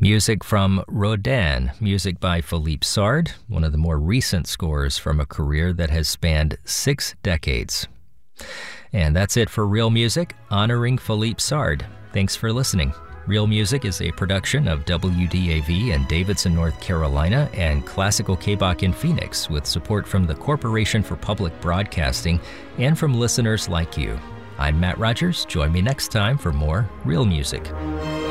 Music from Rodin, music by Philippe Sard, one of the more recent scores from a career that has spanned 6 decades. And that's it for Real Music, honoring Philippe Sard. Thanks for listening. Real Music is a production of WDAV in Davidson, North Carolina, and Classical K-Bach in Phoenix, with support from the Corporation for Public Broadcasting and from listeners like you. I'm Matt Rogers. Join me next time for more Real Music.